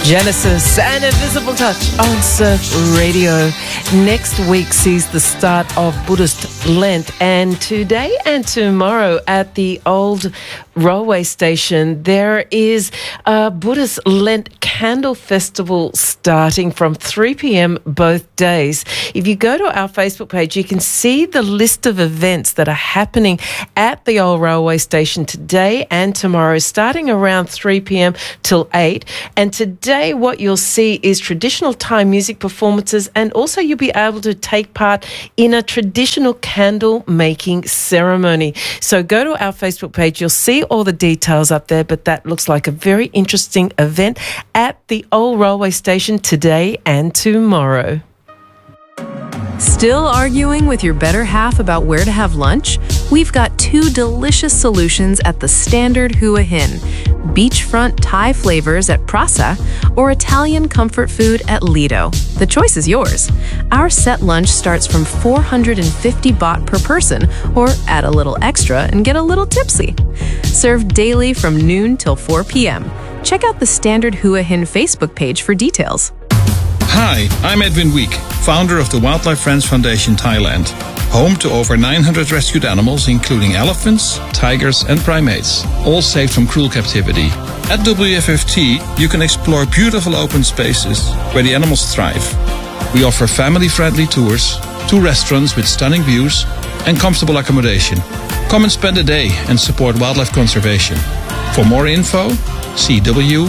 Genesis and Invisible Touch on Surf Radio. Next week sees the start of Buddhist Lent, and today and tomorrow at the old railway station there is a Buddhist Lent Candle Festival starting from 3 p.m. both days. If you go to our Facebook page, you can see the list of events that are happening at the old railway station today and tomorrow, starting around 3 p.m. till 8. And today what you'll see is traditional Thai music performances, and also you'll be able to take part in a traditional candle making ceremony. So go to our Facebook page, you'll see all the details up there, but that looks like a very interesting event at the old railway station today and tomorrow. Still arguing with your better half about where to have lunch? We've got two delicious solutions at the Standard Hua Hin: beachfront Thai flavors at Prasa or Italian comfort food at Lido. The choice is yours. Our set lunch starts from 450 baht per person, or add a little extra and get a little tipsy. Served daily from noon till 4 p.m. Check out the Standard Hua Hin Facebook page for details. Hi, I'm Edwin Week, founder of the Wildlife Friends Foundation Thailand, home to over 900 rescued animals, including elephants, tigers and primates, all saved from cruel captivity. At WFFT, you can explore beautiful open spaces where the animals thrive. We offer family-friendly tours, 2 restaurants with stunning views, and comfortable accommodation. Come and spend a day and support wildlife conservation. For more info, see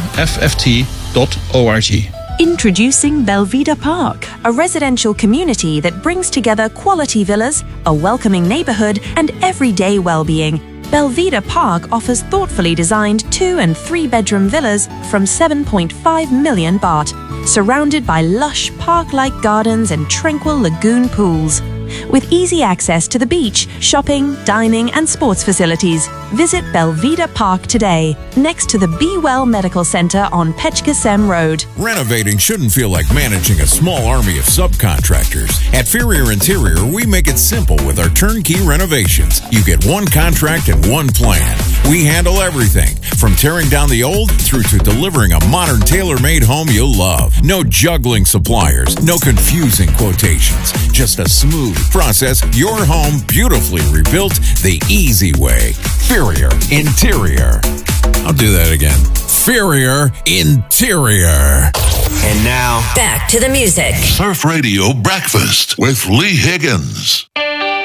wfft.org. Introducing Belvedere Park, a residential community that brings together quality villas, a welcoming neighborhood, and everyday well-being. Belvedere Park offers thoughtfully designed 2- and 3-bedroom villas from 7.5 million baht, surrounded by lush park-like gardens and tranquil lagoon pools. With easy access to the beach, shopping, dining, and sports facilities, visit Belvedere Park today, next to the Be Well Medical Center on Pechkasem Road. Renovating shouldn't feel like managing a small army of subcontractors. At Ferrier Interior, we make it simple with our turnkey renovations. You get one contract and one plan. We handle everything, from tearing down the old through to delivering a modern tailor-made home you'll love. No juggling suppliers, no confusing quotations, just a smooth process, your home beautifully rebuilt the easy way. Ferrier Interior. I'll do that again. Ferrier Interior. And now, back to the music. Surf Radio Breakfast with Lee Higgins.